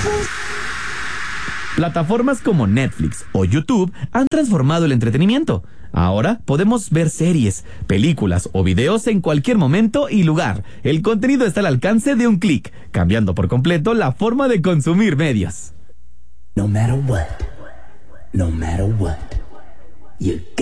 Plataformas como Netflix o YouTube han transformado el entretenimiento. Ahora podemos ver series, películas o videos en cualquier momento y lugar. El contenido está al alcance de un clic, cambiando por completo la forma de consumir medios. No matter what, you